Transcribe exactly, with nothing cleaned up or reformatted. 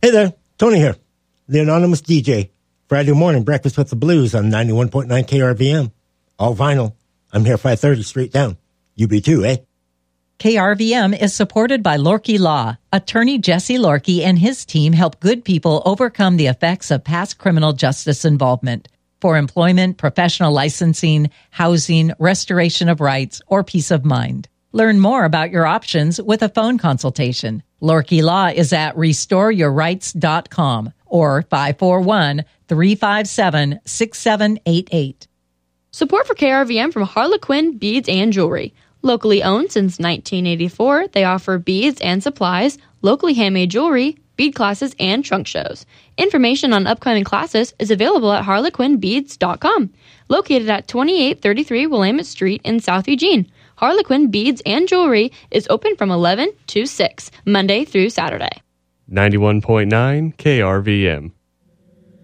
Hey there, Tony here, the anonymous D J. Friday morning breakfast with the blues on ninety-one point nine K R V M. All vinyl. I'm here five thirty straight down. You be too, eh? K R V M is supported by Lorkey Law. Attorney Jesse Lorkey and his team help good people overcome the effects of past criminal justice involvement for employment, professional licensing, housing, restoration of rights, or peace of mind. Learn more about your options with a phone consultation. Lorkey Law is at restore your rights dot com or five four one, three five seven, six seven eight eight. Support for K R V M from Harlequin Beads and Jewelry. Locally owned since nineteen eighty-four, they offer beads and supplies, locally handmade jewelry, bead classes, and trunk shows. Information on upcoming classes is available at harlequin beads dot com. Located at twenty-eight thirty-three Willamette Street in South Eugene. Harlequin Beads and Jewelry is open from eleven to six, Monday through Saturday. ninety-one point nine K R V M.